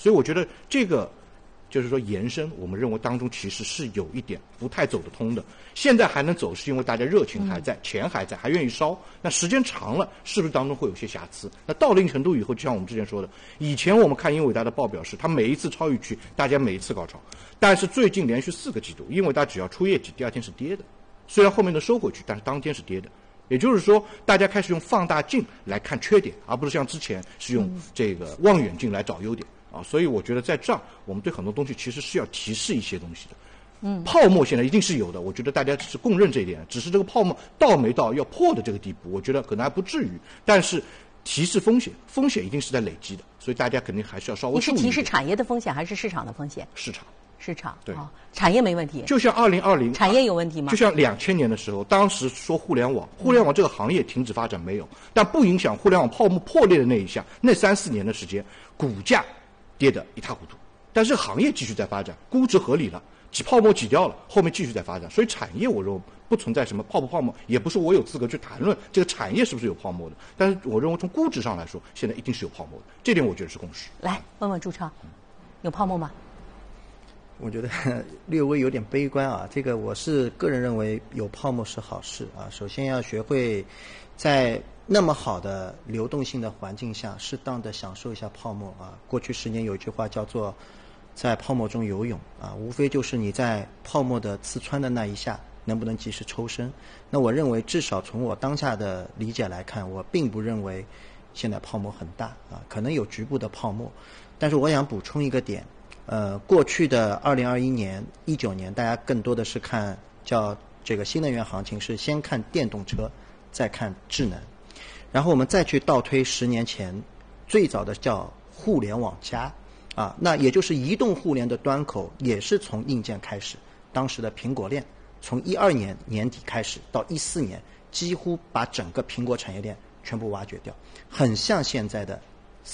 所以我觉得这个就是说延伸，我们认为当中其实是有一点不太走得通的。现在还能走，是因为大家热情还在，钱还在，还愿意烧。那时间长了，是不是当中会有些瑕疵？那到了一定程度以后，就像我们之前说的，以前我们看英伟达的报表是，它每一次超预期，大家每一次高潮。但是最近连续4个季度，英伟达只要出业绩，第二天是跌的。虽然后面能收回去，但是当天是跌的。也就是说，大家开始用放大镜来看缺点，而不是像之前是用这个望远镜来找优点啊。所以我觉得在这儿，我们对很多东西其实是要提示一些东西的。泡沫现在一定是有的，我觉得大家是共认这一点，只是这个泡沫到没到要破的这个地步，我觉得可能还不至于。但是提示风险，风险一定是在累积的，所以大家肯定还是要稍微注意一点。 你是提示产业的风险还是市场的风险？市场对、 产业没问题。 就像2020 产业有问题吗？ 就像2000年的时候，当时说互联网这个行业停止发展没有，但不影响互联网泡沫破裂的那一下，那3-4年的时间，股价跌得一塌糊涂，但是行业继续在发展，估值合理了，泡沫挤掉了，后面继续在发展。所以产业我认为不存在什么泡不泡沫，也不是我有资格去谈论这个产业是不是有泡沫的。但是我认为从估值上来说，现在一定是有泡沫的，这点我觉得是共识。 来问问朱超，有泡沫吗？ 我觉得略微有点悲观啊，这个我是个人认为有泡沫是好事啊。首先要学会在那么好的流动性的环境下，适当的享受一下泡沫啊。过去10年有一句话叫做在泡沫中游泳啊，无非就是你在泡沫的刺穿的那一下能不能及时抽身。那我认为至少从我当下的理解来看，我并不认为现在泡沫很大啊，可能有局部的泡沫。但是我想补充一个点，过去的2021年、19年，大家更多的是看叫这个新能源行情，是先看电动车，再看智能，然后我们再去倒推10年前，最早的叫互联网加啊，那也就是移动互联的端口也是从硬件开始，当时的苹果链从12年年底开始到14年，几乎把整个苹果产业链全部挖掘掉，很像现在的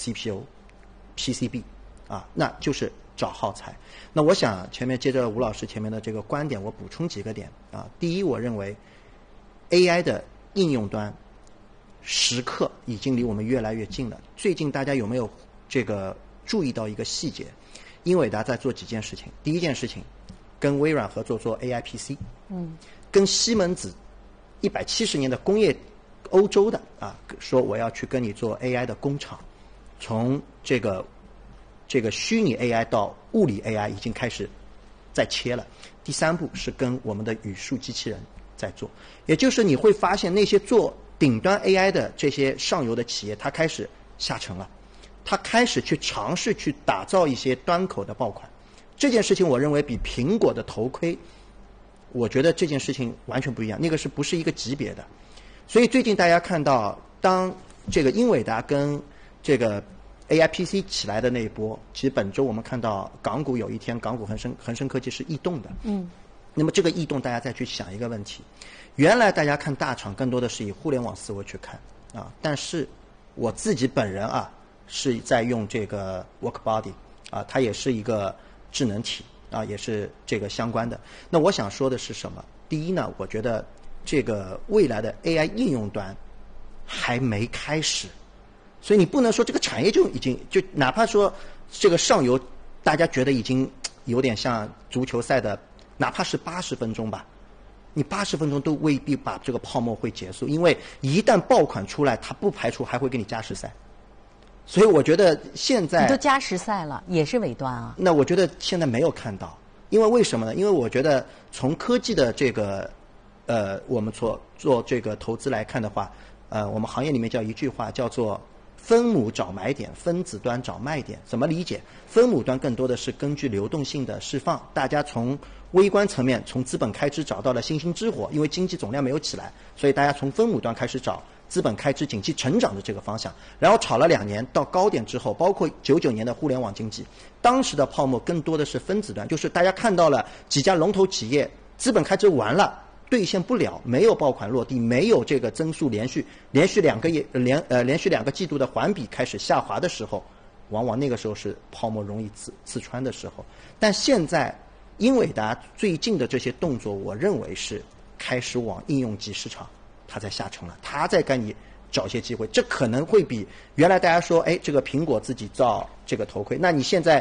CPU、PCB 啊，那就是找耗材。那我想前面接着吴老师前面的这个观点，我补充几个点啊。第一，我认为 AI 的应用端时刻已经离我们越来越近了。最近大家有没有这个注意到一个细节？英伟达在做几件事情。第一件事情，跟微软合作做 AI PC，跟西门子170年的工业欧洲的啊，说我要去跟你做 AI 的工厂，从这个虚拟 AI 到物理 AI 已经开始在切了。第3步是跟我们的语数机器人在做，也就是你会发现那些做顶端 AI 的这些上游的企业，它开始下沉了，它开始去尝试去打造一些端口的爆款。这件事情我认为比苹果的头盔，我觉得这件事情完全不一样，那个是不是一个级别的。所以最近大家看到，当这个英伟达跟这个 AIPC 起来的那一波，其实本周我们看到港股有一天，港股恒生科技是异动的。那么这个异动，大家再去想一个问题：原来大家看大厂更多的是以互联网思维去看啊，但是我自己本人啊是在用这个 WorkBody 啊，它也是一个智能体啊，也是这个相关的。那我想说的是什么？第一呢，我觉得这个未来的 AI 应用端还没开始。所以你不能说这个产业就已经就哪怕说这个上游大家觉得已经有点像足球赛的，哪怕是80分钟吧，你80分钟都未必把这个泡沫会结束，因为一旦爆款出来，它不排除还会给你加时赛。所以我觉得现在你都加时赛了，也是尾端啊。 那我觉得现在没有看到，因为什么呢？因为我觉得从科技的这个我们做这个投资来看的话，我们行业里面叫一句话叫做分母找买点，分子端找卖点。怎么理解？分母端更多的是根据流动性的释放，大家从微观层面，从资本开支找到了星星之火，因为经济总量没有起来，所以大家从分母端开始找资本开支、经济成长的这个方向，然后炒了2年到高点之后，包括99年的互联网经济，当时的泡沫更多的是分子端，就是大家看到了几家龙头企业资本开支完了。兑现不了，没有爆款落地，没有这个增速连续2个季度的环比开始下滑的时候，往往那个时候是泡沫容易刺穿的时候。但现在英伟达最近的这些动作，我认为是开始往应用级市场，它在下沉了，它在跟你找些机会，这可能会比原来大家说，哎，这个苹果自己造这个头盔，那你现在